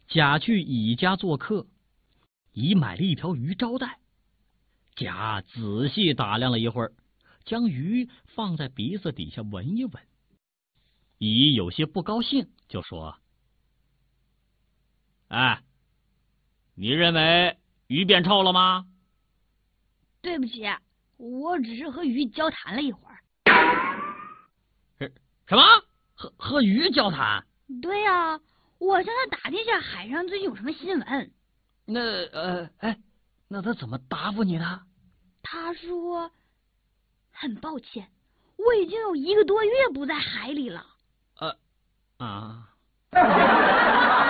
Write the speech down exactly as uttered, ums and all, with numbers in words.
甲去乙家做客，乙买了一条鱼招待。甲仔细打量了一会儿，将鱼放在鼻子底下闻一闻。乙有些不高兴，就说：“哎，你认为鱼变臭了吗？”“ 对不起，我只是和鱼交谈了一会儿。”“ 什么？和和鱼交谈？”“ 对呀、啊，我向他打听一下海上最近有什么新闻。”“ 那呃，哎，那他怎么答复你的？”“ 他说，很抱歉，我已经有一个多月不在海里了。”“ 呃，啊。”